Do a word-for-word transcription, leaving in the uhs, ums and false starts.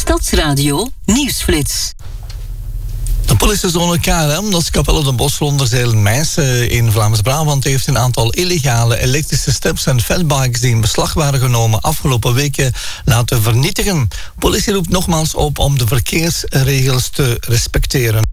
Stadsradio Nieuwsflits. De politiezone K R M, dat is Capelle de Bos, Londerzeel-Meis in Vlaams-Brabant, heeft een aantal illegale elektrische steps en fatbikes die in beslag waren genomen afgelopen weken laten vernietigen. Politie roept nogmaals op om de verkeersregels te respecteren.